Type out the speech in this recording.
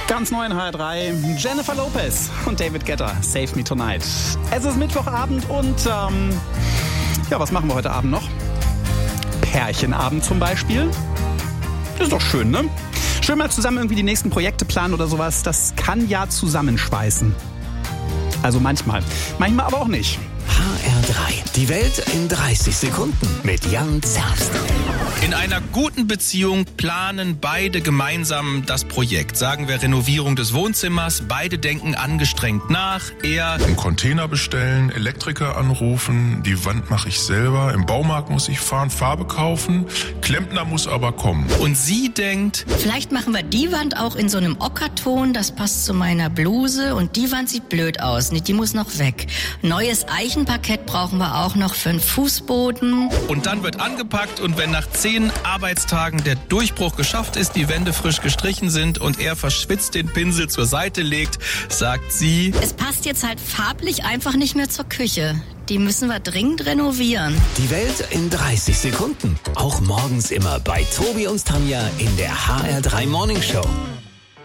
Ganz neu in HR3, Jennifer Lopez und David Guetta, Save Me Tonight. Es ist Mittwochabend und was machen wir heute Abend noch? Pärchenabend zum Beispiel. Ist doch schön, ne? Schön mal zusammen irgendwie die nächsten Projekte planen oder sowas. Das kann ja zusammenschweißen. Also manchmal aber auch nicht. HR3, die Welt in 30 Sekunden mit Jan Zerbst. In einer guten Beziehung planen beide gemeinsam das Projekt. Sagen wir Renovierung des Wohnzimmers. Beide denken angestrengt nach. Er einen Container bestellen, Elektriker anrufen, die Wand mache ich selber, im Baumarkt muss ich fahren, Farbe kaufen, Klempner muss aber kommen. Und sie denkt, vielleicht machen wir die Wand auch in so einem Ockerton, das passt zu meiner Bluse und die Wand sieht blöd aus, die muss noch weg. Neues Eichenparkett brauchen wir auch noch für einen Fußboden. Und dann wird angepackt und wenn nach 10 Arbeitstagen der Durchbruch geschafft ist, die Wände frisch gestrichen sind und er verschwitzt den Pinsel zur Seite legt, sagt sie, es passt jetzt halt farblich einfach nicht mehr zur Küche. Die müssen wir dringend renovieren. Die Welt in 30 Sekunden. Auch morgens immer bei Tobi und Tanja in der HR3 Morning Show.